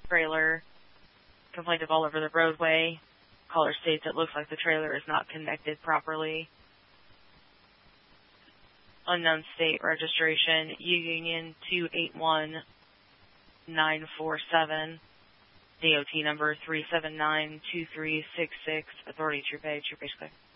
trailer. Complaint of all over the roadway. Caller states it looks like the trailer is not connected properly. Unknown state registration, Union 281947, DOT number 3792366, authority Troop A, Troop A.